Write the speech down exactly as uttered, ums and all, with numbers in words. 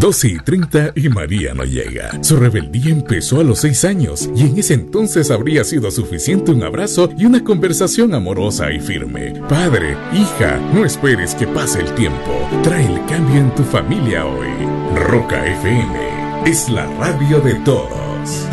doce y treinta y María no llega. Su rebeldía empezó a los seis años y en ese entonces habría sido suficiente un abrazo y una conversación amorosa y firme. Padre, hija, no esperes que pase el tiempo. Trae el cambio en tu familia hoy. Roca F M es la radio de todos.